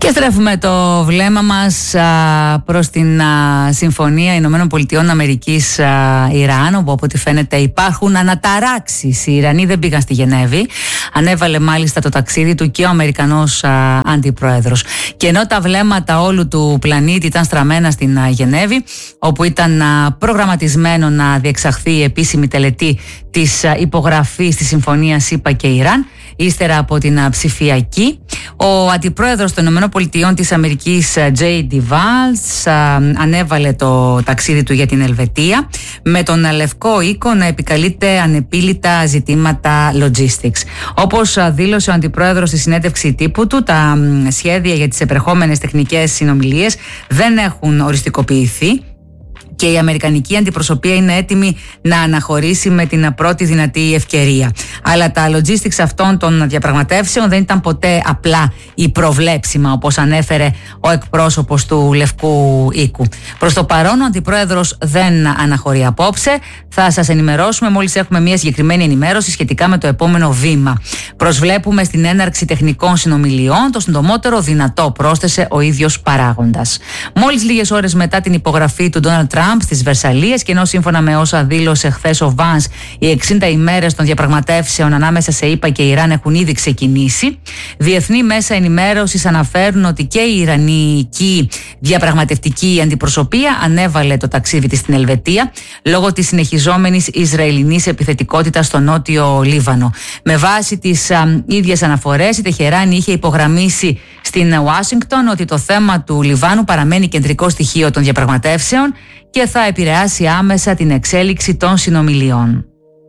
Και στρέφουμε το βλέμμα μας προς την Συμφωνία Ηνωμένων Πολιτειών Αμερικής Ιράν, όπου από ό,τι φαίνεται υπάρχουν αναταράξεις. Οι Ιρανοί δεν πήγαν στη Γενέβη. Ανέβαλε μάλιστα το ταξίδι του και ο Αμερικανός αντιπρόεδρος. Και ενώ τα βλέμματα όλου του πλανήτη ήταν στραμμένα στην Γενέβη, όπου ήταν προγραμματισμένο να διεξαχθεί η επίσημη τελετή της υπογραφής της Συμφωνίας ΗΠΑ και Ιράν, ύστερα από την ψηφιακή, ο αντιπρόεδρος των ΗΠΑ της Αμερικής, J.D. Vance, ανέβαλε το ταξίδι του για την Ελβετία, με τον Λευκό Οίκο να επικαλείται ανεπίλητα ζητήματα logistics. Όπως δήλωσε ο αντιπρόεδρος στη συνέντευξη τύπου του, τα σχέδια για τις επερχόμενες τεχνικές συνομιλίες δεν έχουν οριστικοποιηθεί και η αμερικανική αντιπροσωπεία είναι έτοιμη να αναχωρήσει με την πρώτη δυνατή ευκαιρία. Αλλά τα logistics αυτών των διαπραγματεύσεων δεν ήταν ποτέ απλά ή προβλέψιμα, όπως ανέφερε ο εκπρόσωπος του Λευκού Οίκου. Προς το παρόν, ο αντιπρόεδρος δεν αναχωρεί απόψε. Θα σας ενημερώσουμε μόλις έχουμε μια συγκεκριμένη ενημέρωση σχετικά με το επόμενο βήμα. Προσβλέπουμε στην έναρξη τεχνικών συνομιλιών το συντομότερο δυνατό, πρόσθεσε ο ίδιος παράγοντας. Μόλις λίγες ώρες μετά την υπογραφή του Ντόναλντ Τραμπ στις Βερσαλλίες, και ενώ σύμφωνα με όσα δήλωσε χθες ο Βάνς, οι 60 ημέρες των διαπραγματεύσεων ανάμεσα σε ΗΠΑ και Ιράν έχουν ήδη ξεκινήσει, διεθνή μέσα ενημέρωσης αναφέρουν ότι και η Ιρανική διαπραγματευτική αντιπροσωπεία ανέβαλε το ταξίδι της στην Ελβετία λόγω της συνεχιζόμενης Ισραηλινής επιθετικότητας στο νότιο Λίβανο. Με βάση τις ίδιες αναφορές, η Τεχεράνη είχε υπογραμμίσει στην Ουάσιγκτον ότι το θέμα του Λιβάνου παραμένει κεντρικό στοιχείο των διαπραγματεύσεων και θα επηρεάσει άμεσα την εξέλιξη των συνομιλιών.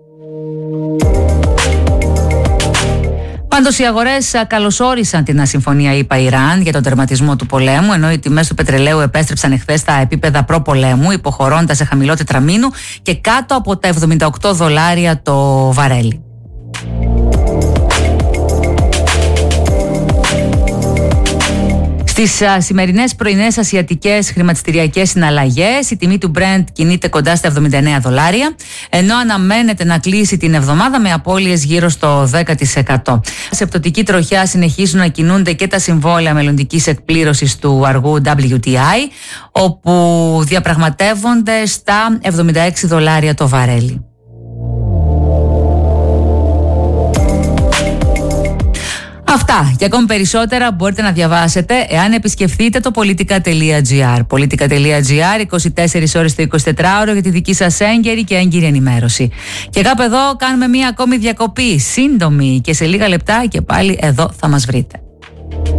Πάντως οι αγορές καλωσόρισαν την συμφωνία ΗΠΑ-Ιράν για τον τερματισμό του πολέμου, ενώ οι τιμές του πετρελαίου επέστρεψαν εχθές στα επίπεδα προπολέμου, υποχωρώντας σε χαμηλό τετραμήνου και κάτω από τα $78 το βαρέλι. Στις σημερινές πρωινές ασιατικές χρηματιστηριακές συναλλαγές, η τιμή του Brent κινείται κοντά στα $79, ενώ αναμένεται να κλείσει την εβδομάδα με απώλειες γύρω στο 10%. Σε πτωτική τροχιά συνεχίζουν να κινούνται και τα συμβόλαια μελλοντικής εκπλήρωσης του αργού WTI, όπου διαπραγματεύονται στα $76 το βαρέλι. Αυτά και ακόμη περισσότερα μπορείτε να διαβάσετε εάν επισκεφθείτε το politica.gr. Politica.gr, 24 ώρες το 24ωρο για τη δική σας έγκαιρη και έγκυρη ενημέρωση. Και κάπου εδώ κάνουμε μία ακόμη διακοπή, σύντομη, και σε λίγα λεπτά και πάλι εδώ θα μας βρείτε.